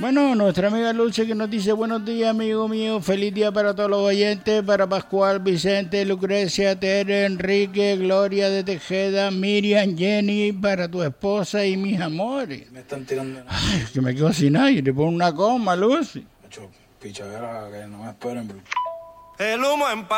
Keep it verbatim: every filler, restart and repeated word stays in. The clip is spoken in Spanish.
Bueno, nuestra amiga Luce que nos dice buenos días, amigo mío, feliz día para todos los oyentes, para Pascual, Vicente, Lucrecia, Tere, Enrique, Gloria de Tejeda, Miriam, Jenny, para tu esposa y mis amores. Me están tirando. Ay, que me quedo sin aire, pon una coma, Lucy. Macho, pichadera, que no me esperen, bro. El humo en